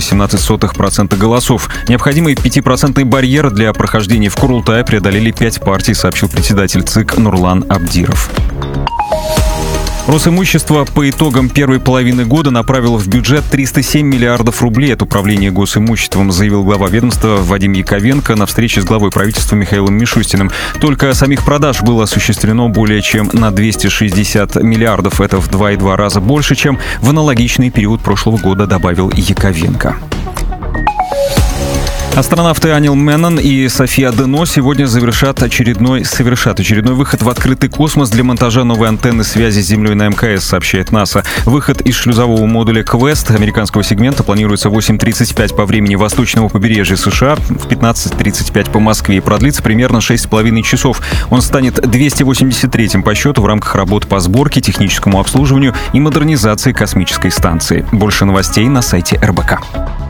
0,18% голосов. Необходимый 5% барьер для прохождения в Курултай преодолели 5 партий, сообщил председатель ЦИК Нурлан Абдиров. Росимущество по итогам первой половины года направило в бюджет 307 миллиардов рублей от управления госимуществом, заявил глава ведомства Вадим Яковенко на встрече с главой правительства Михаилом Мишустиным. Только самих продаж было осуществлено более чем на 260 миллиардов. Это в 2,2 раза больше, чем в аналогичный период прошлого года, добавил Яковенко. Астронавты Анил Меннон и София Дено сегодня совершат очередной выход в открытый космос для монтажа новой антенны связи с Землей на МКС, сообщает НАСА. Выход из шлюзового модуля Квест американского сегмента планируется в 8:35 по времени восточного побережья США, в 15:35 по Москве, и продлится примерно 6,5 часов. Он станет 283-м по счету в рамках работ по сборке, техническому обслуживанию и модернизации космической станции. Больше новостей на сайте РБК.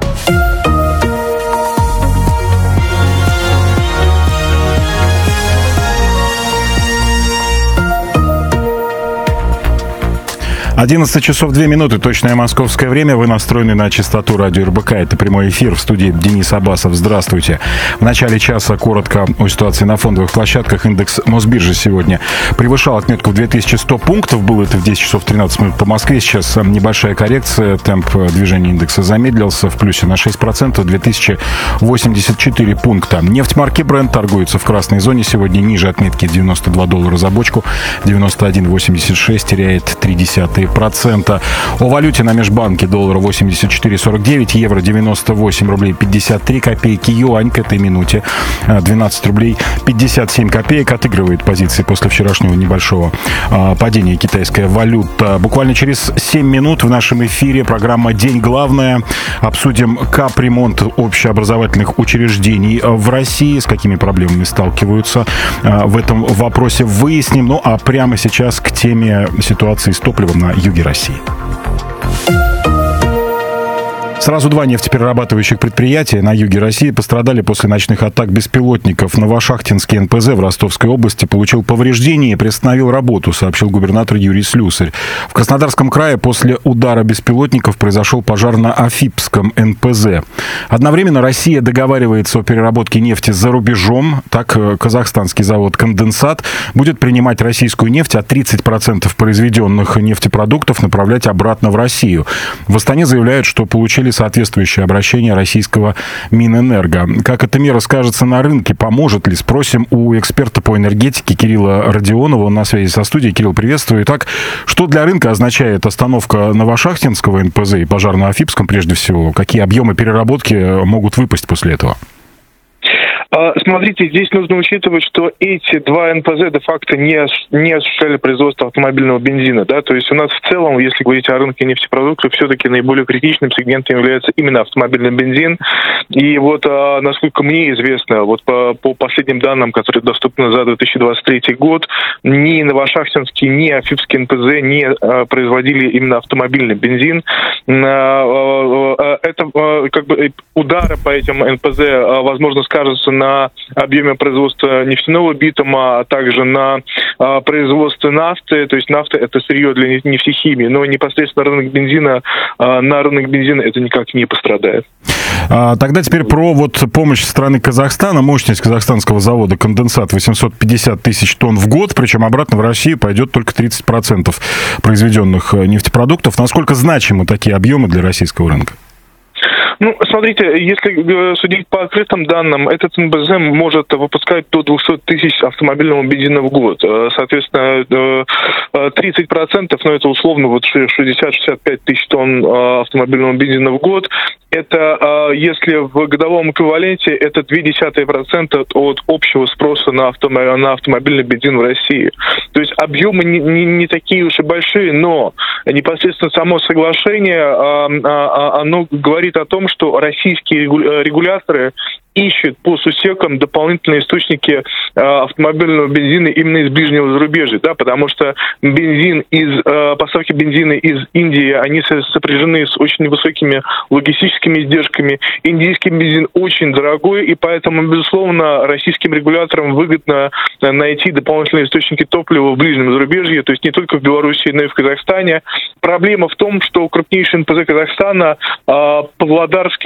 Одиннадцать часов 2 минуты, точное московское время. Вы настроены на частоту радио РБК. Это прямой эфир. В студии Денис Абасов. Здравствуйте. В начале часа коротко о ситуации на фондовых площадках. Индекс Мосбиржи сегодня превышал отметку в 2100 пунктов. Было это в 10 часов 13 минут по Москве. Сейчас небольшая коррекция. Темп движения индекса замедлился. В плюсе на 6%. 2084 пункта. Нефть марки Brent торгуется в красной зоне. Сегодня ниже отметки $92 за бочку. 91,86 теряет 0,3%. О валюте на межбанке: доллар 84,49, евро 98 рублей 53 копейки, юань к этой минуте 12 рублей 57 копеек. Отыгрывает позиции после вчерашнего небольшого падения китайская валюта. Буквально через 7 минут в нашем эфире программа «День главное». Обсудим капремонт общеобразовательных учреждений в России, с какими проблемами сталкиваются в этом вопросе, выясним. Ну а прямо сейчас к теме ситуации с топливом на юге России. Сразу два нефтеперерабатывающих предприятия на юге России пострадали после ночных атак беспилотников. Новошахтинский НПЗ в Ростовской области получил повреждения и приостановил работу, сообщил губернатор Юрий Слюсарь. В Краснодарском крае после удара беспилотников произошел пожар на Афипском НПЗ. Одновременно Россия договаривается о переработке нефти за рубежом. Так, казахстанский завод «Конденсат» будет принимать российскую нефть, а 30% произведенных нефтепродуктов направлять обратно в Россию. В Астане заявляют, что получили соответствующее обращение российского Минэнерго. Как эта мера скажется на рынке, поможет ли? Спросим у эксперта по энергетике Кирилла Родионова. Он на связи со студией. Кирилл, приветствую. Итак, что для рынка означает остановка Новошахтинского НПЗ и пожар на Афипском прежде всего? Какие объемы переработки могут выпасть после этого? Смотрите, здесь нужно учитывать, что эти два НПЗ де-факто не осуществляли производство автомобильного бензина, да, то есть у нас в целом, если говорить о рынке нефтепродуктов, все-таки наиболее критичным сегментом является именно автомобильный бензин. И вот, насколько мне известно, вот по последним данным, которые доступны за 2023 год, ни Новошахтинский, ни Афипский НПЗ не производили именно автомобильный бензин. Это как бы удары по этим НПЗ, возможно, скажутся на объеме производства нефтяного битума, а также на производстве нафты. То есть нафта — это сырье для нефтехимии, но непосредственно на рынок бензина это никак не пострадает. Тогда теперь про помощь страны Казахстана. Мощность казахстанского завода «Конденсат» 850 тысяч тонн в год, причем обратно в Россию пойдет только 30% произведенных нефтепродуктов. Насколько значимы такие объемы для российского рынка? Ну, смотрите, если судить по открытым данным, этот НПЗ может выпускать до 200 тысяч автомобильного бензина в год. Соответственно, 30%, но это условно 60-65 тысяч тонн автомобильного бензина в год. Это, если в годовом эквиваленте, это 0,2% от общего спроса на автомобильный бензин в России. То есть объемы не такие уж и большие, но непосредственно само соглашение, оно говорит о том, что российские регуляторы ищут по сусекам дополнительные источники автомобильного бензина именно из ближнего зарубежья, да, потому что поставки бензина из Индии, они сопряжены с очень высокими логистическими издержками. Индийский бензин очень дорогой, и поэтому, безусловно, российским регуляторам выгодно найти дополнительные источники топлива в ближнем зарубежье, то есть не только в Беларуси, но и в Казахстане. Проблема в том, что крупнейший НПЗ Казахстана, Павлодарский